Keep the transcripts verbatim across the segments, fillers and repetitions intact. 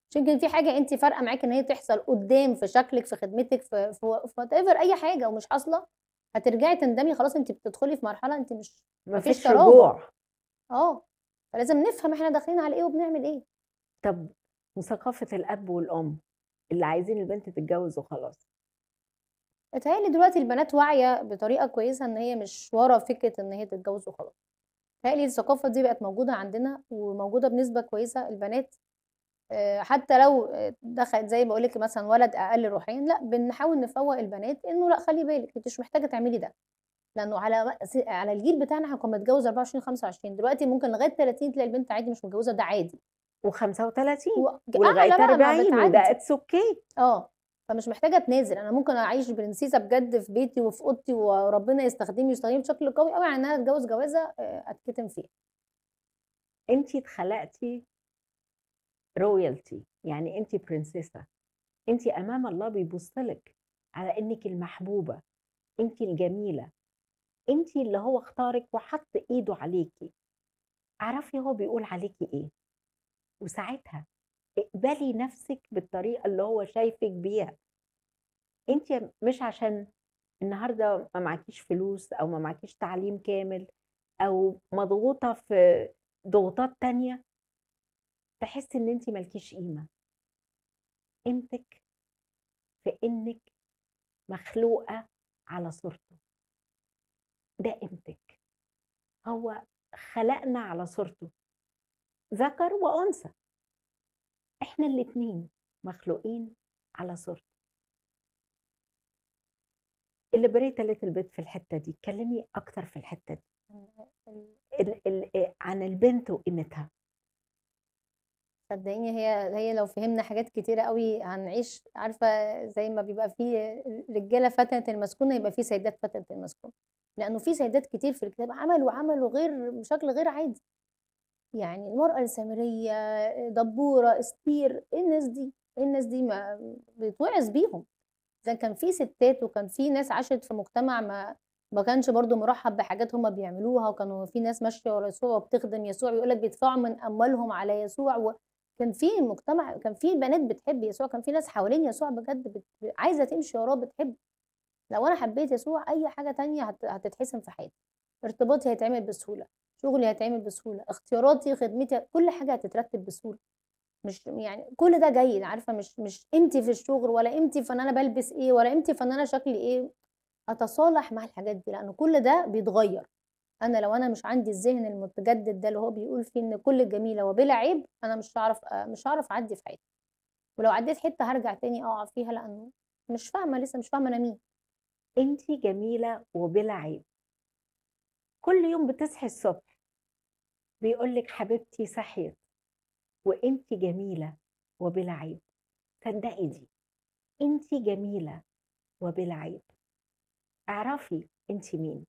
مش يمكن في حاجة أنتِ فارقة معاكِ إن هي تحصل قدّام في شكلِك، في خدمتِك، في في و في whatever أي حاجة ومش حاصلة، هترجعي تندمي خلاص أنتِ بتدخلي في مرحلة أنتِ مش ما ما فيش فيش تراجع. رجوع. آه، فلازم نفهم إحنا داخلين على إيه وبنعمل إيه. طب وثقافة الأب والأم اللي عايزين البنت تتجوز وخلاص؟ متهيأ لي دلوقتي البنات واعية بطريقة كويسة إن هي مش ورا فكرة إن هي تتجوز وخلاص. متهيأ لي الثقافة دي بقت موجودة عندنا وموجودة بنسبة كويسة، البنات آآ حتى لو آآ دخلت زي ما باقول لِك مثلًا ولد أقل روحيًا، لأ بنحاول نفوّق البنات إنه لأ خلّي بالِك أنتِ مش محتاجة تعملي ده، لأنه على رأس على الجيل بتاعنا إحنا كنا بنتجوز أربعة وعشرين، خمسة وعشرين دلوقتي ممكن لغاية تلاتين تلاقي البنت عادي مش متجوزة وده عادي. وخمسة وتلاتين وج ولغاية أعلى بقى ما أربعين وده بتعدّي. it's okay. آه، فمش محتاجة أتنازل، أنا ممكن أعيش برنسيسة بجد في بيتي وفي أوضتي وربنا يستخدمني ويستخدمني بشكل قوي أوي عن إن أنا أتجوز جوازة آآ أتكتم فيها. أنتِ اتخلقتِ royalty، يعني أنتِ برنسيسة، أنتِ أمام الله بيبُص لِك على إنِّك المحبوبة، أنتِ الجميلة، أنتِ اللي هو اختارِك وحَط إيده عليكِ، اعرفي هو بيقول عليكِ إيه، وساعتها اقبلي نَفْسِك بالطريقة اللي هو شايفِك بيها. أنتِ مش عشان النهارده ما معاكيش فلوس أو ما معاكيش تعليم كامل أو مضغوطة في ضغوطات تانية تحسّي إن أنتِ ما لكيش قيمة. قيمتِك في إنِّك مخلوقة على صورته، ده قيمتِك. هو خلقنا على صورته، ذكر وأنثى، إحنا الاتنين مخلوقين على صورته. الليبريتا ليتل بيت في الحتّة دي، اتكلّمي أكتر في الحتّة دي، ال ال آآ عن البنت وقيمتها. صدقيني هي هي لو فهمنا حاجات كتيرة أوي هنعيش عارفة زي ما بيبقى في رجالة فتنة المسكونة، يبقى في سيدات فتنة المسكونة، لأنه في سيدات كتير في الكتاب عملوا عملوا غير بشكل غير عادي، يعني المرأة السامرية، دبورة، استير، إيه الناس دي؟ إيه الناس دي ما بيتوعظ بيهم، إذا كان في ستات وكان في ناس عاشت في مجتمع ما ما كانش برضه مُرحّب بحاجات هُم بيعملوها، وكانوا في ناس ماشية ورا يسوع وبتخدم يسوع، ويقول لك بيدفعوا من أموالهم على يسوع، وكان في مجتمع كان في بنات بتحب يسوع، كان في ناس حوالين يسوع بجد بت عايزة تمشي وراه بتحبه، لو أنا حبيت يسوع أي حاجة تانية هت هتتحسم في حياتي، ارتباطي هيتعمل بسهولة، شغلي هيتعمل بسهولة، اختياراتي، خدمتي، كل حاجة هتترتب بسهولة. مش يعني كل ده جيد، عارفة مش مش قيمتي في الشغل ولا قيمتي في إن أنا بالبس إيه ولا قيمتي في إن أنا شكلي إيه، أتصالح مع الحاجات دي، لأن كل ده بيتغيّر، أنا لو أنا مش عندي الذهن المتجدد ده اللي هو بيقول فيه إن كل جميلة وبلا عيب، أنا مش هاعرف آآ مش هاعرف أعدّي في حياتي، ولو عدّيت حتّة هارجع تاني أقع فيها لأنه مش فاهمة لسه مش فاهمة أنا مين. أنتِ جميلة وبلا عيب، كل يوم بتصحي الصبح بيقول لِك حبيبتي صحيت وأنتِ جميلة وبلا عيب، صدّقي دي، أنتِ جميلة وبلا عيب، اعرفي أنتِ مين،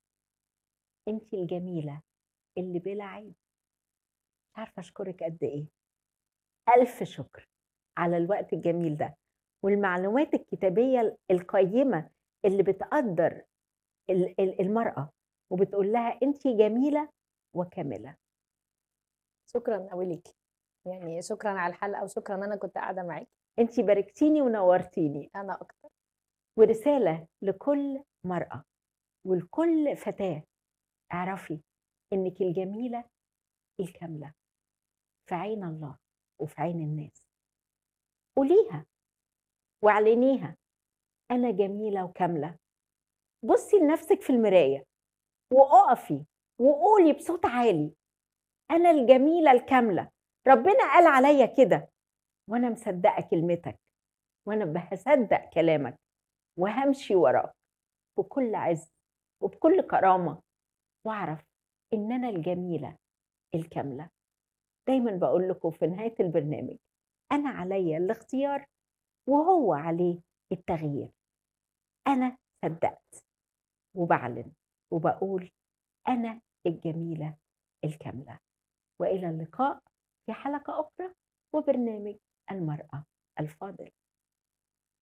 أنتِ الجميلة اللي بلا عيب. مش عارفة أشكرِك قد إيه، ألف شكر على الوقت الجميل ده، والمعلومات الكتابية ال القيّمة اللي بتقدّر ال ال المرأة، وبتقول لها أنتِ جميلة وكاملة. شكرًا أوي ليكِ، يعني شكرًا على الحلقة وشكرًا إن أنا كنت قاعدة معاكِ، أنتِ باركتيني ونورتيني، أنا أكتر. ورسالة لكل مرأة ولكل فتاة، اعرفي إنِّك الجميلة الكاملة في عين الله وفي عين الناس، قوليها واعلنيها، أنا جميلة وكاملة. بُصّي لنفسِك في المراية وأقفي وقولي بصوت عالي، أنا الجميلة الكاملة، ربنا قال عليّا كده وأنا مصدّقة كلمتك، وأنا ب هاصدّق كلامك وهامشي وراك بكل عِزّ وبكل كرامة، وأعرف إن أنا الجميلة الكاملة. دايمًا باقول لكم في نهاية البرنامج، أنا عليّا الاختيار وهو عليه التغيير. أنا صدّقت وباعلن وباقول أنا الجميلة الكاملة. وإلى اللقاء في حلقة أخرى وبرنامج المرأة الفاضلة.